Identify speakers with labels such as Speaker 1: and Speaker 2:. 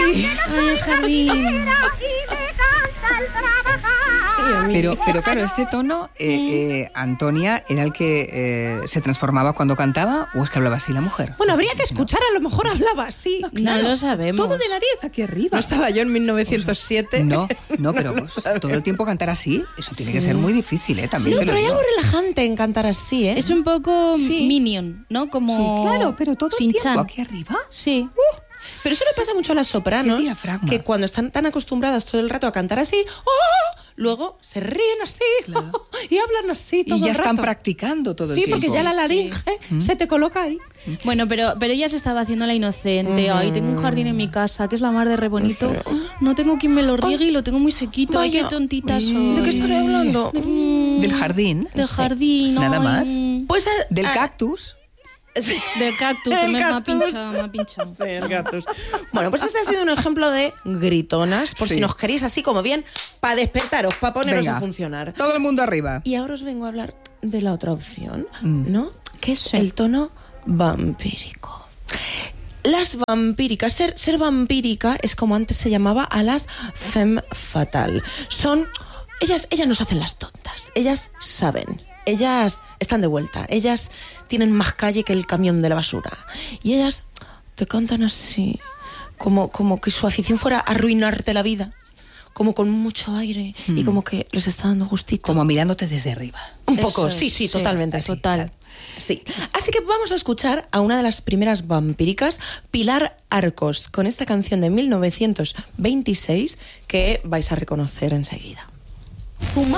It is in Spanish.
Speaker 1: Ay, el jardín.
Speaker 2: Pero claro, este tono, Antonia, ¿era el que se transformaba cuando cantaba o es que hablaba así la mujer?
Speaker 3: Bueno, habría que escuchar, a lo mejor hablaba así.
Speaker 1: No lo sabemos.
Speaker 2: Todo de nariz aquí arriba.
Speaker 3: ¿No estaba yo en 1907?
Speaker 2: No, pero todo el tiempo cantar así, eso tiene que ser muy difícil, también
Speaker 3: Sí,
Speaker 2: te lo
Speaker 3: pero hay
Speaker 2: digo.
Speaker 3: algo relajante en cantar así,
Speaker 1: Es un poco
Speaker 3: Sí.
Speaker 1: Minion, ¿no? Como
Speaker 2: Sí, claro, pero todo el tiempo
Speaker 1: Shin-chan.
Speaker 2: aquí arriba.
Speaker 1: Sí.
Speaker 3: Pero eso le pasa mucho a las sopranos,
Speaker 2: Qué diafragma.
Speaker 3: que cuando están tan acostumbradas todo el rato a cantar así, ¡oh! Luego se ríen así y hablan así todo
Speaker 2: Y ya
Speaker 3: el
Speaker 2: están
Speaker 3: rato.
Speaker 2: practicando todo el
Speaker 3: Sí,
Speaker 2: tiempo.
Speaker 3: porque ya la laringe se te coloca ahí.
Speaker 1: Bueno, pero ella se estaba haciendo la inocente. Ay, tengo un jardín en mi casa, que es la mar de re bonito. No tengo quien me lo riegue y lo tengo muy sequito. Ay, qué
Speaker 3: Vaya.
Speaker 1: tontita soy.
Speaker 3: ¿De qué estaré hablando?
Speaker 2: Del jardín.
Speaker 1: Del jardín.
Speaker 2: Nada
Speaker 1: ay.
Speaker 2: más.
Speaker 3: Pues
Speaker 2: Del cactus.
Speaker 3: Sí.
Speaker 1: Del cactus,
Speaker 3: El
Speaker 1: que me ha
Speaker 3: cactus.
Speaker 1: pinchado.
Speaker 3: Sí, el cactus. Bueno, pues este ha sido un ejemplo de gritonas, por
Speaker 2: Sí.
Speaker 3: si nos queréis así como bien, para despertaros, para poneros
Speaker 2: Venga,
Speaker 3: a funcionar.
Speaker 2: Todo el mundo arriba.
Speaker 3: Y ahora os vengo a hablar de la otra opción, ¿no? Que es el tono vampírico. Las vampíricas, ser vampírica es como antes se llamaba a las femme fatale. Ellas nos hacen las tontas, ellas saben, ellas están de vuelta, ellas tienen más calle que el camión de la basura. Y ellas te cantan así, como que su afición fuera arruinarte la vida, como con mucho aire y como que les está dando gustito.
Speaker 2: Como mirándote desde arriba.
Speaker 3: Un poco,
Speaker 1: Eso,
Speaker 3: sí,
Speaker 1: sí,
Speaker 3: totalmente. Sí,
Speaker 1: total.
Speaker 3: claro. Sí. Así que vamos a escuchar a una de las primeras vampíricas, Pilar Arcos, con esta canción de 1926 que vais a reconocer enseguida.